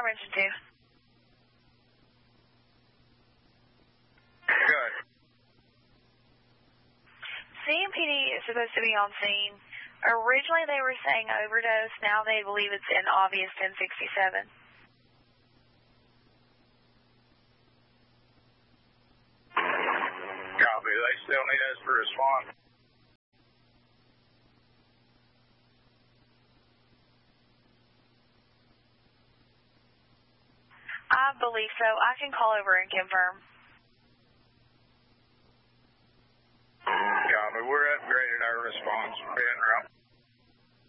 alarm engine 2. Good. CMPD is supposed to be on scene. Originally they were saying overdose, now they believe it's an obvious 1067. Copy. They still need us to respond. I believe so. I can call over and confirm. Copy. We're upgrading our response. We're en route.